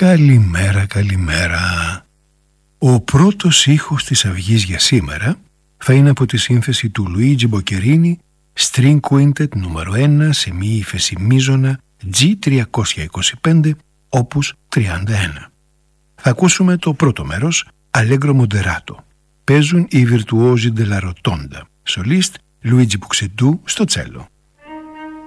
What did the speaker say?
Καλημέρα, καλημέρα. Ο πρώτος ήχος της αυγής για σήμερα θα είναι από τη σύνθεση του Λουίτζι Μποκερίνι, String Quintet νούμερο 1 σε μη ύφεση μείζωνα G325, όπους 31. Θα ακούσουμε το πρώτο μέρος, Allegro Moderato. Παίζουν οι Virtuosi della Rotonda, σολίστ Λουίτζι Μπουξεντού στο τσέλο.